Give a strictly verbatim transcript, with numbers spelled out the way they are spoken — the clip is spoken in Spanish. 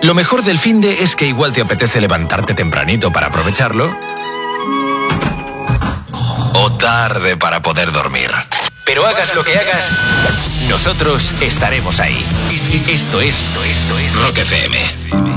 Lo mejor del finde es que igual te apetece levantarte tempranito para aprovecharlo. O tarde para poder dormir. Pero hagas lo que hagas, nosotros estaremos ahí. Esto es, esto es, esto es Rock F M.